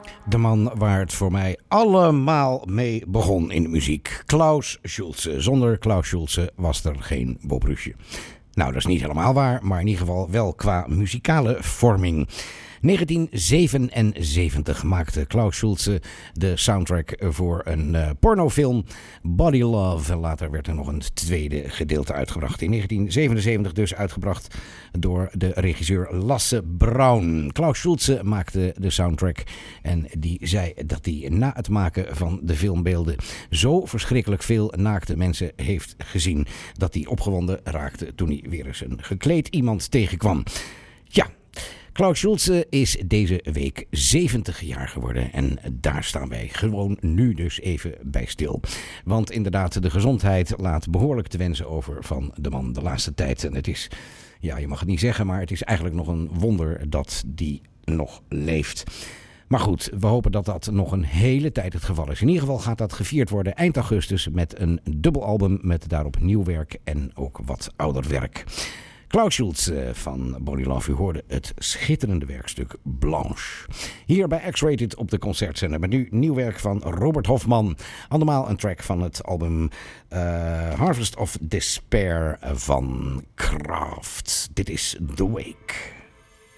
De man waar het voor mij allemaal mee begon in de muziek. Klaus Schulze. Zonder Klaus Schulze was er geen Bob Rusje. Nou, dat is niet helemaal waar, maar in ieder geval wel qua muzikale vorming. 1977 maakte Klaus Schulze de soundtrack voor een pornofilm, Body Love. En later werd er nog een tweede gedeelte uitgebracht. In 1977 dus uitgebracht door de regisseur Lasse Braun. Klaus Schulze maakte de soundtrack en die zei dat hij na het maken van de filmbeelden zo verschrikkelijk veel naakte mensen heeft gezien dat hij opgewonden raakte toen hij weer eens een gekleed iemand tegenkwam. Ja. Klaus Schulze is deze week 70 jaar geworden en daar staan wij gewoon nu dus even bij stil. Want inderdaad, de gezondheid laat behoorlijk te wensen over van de man de laatste tijd. En het is, ja, je mag het niet zeggen, maar het is eigenlijk nog een wonder dat die nog leeft. Maar goed, we hopen dat dat nog een hele tijd het geval is. In ieder geval gaat dat gevierd worden eind augustus met een dubbelalbum met daarop nieuw werk en ook wat ouder werk. Klaus Schulze van Body Love, u hoorde het schitterende werkstuk Blanche. Hier bij X-Rated op de concertzender met nu nieuw werk van Robert Hofman. Andermaal een track van het album Harvest of Despair van Kraft. Dit is The Wake.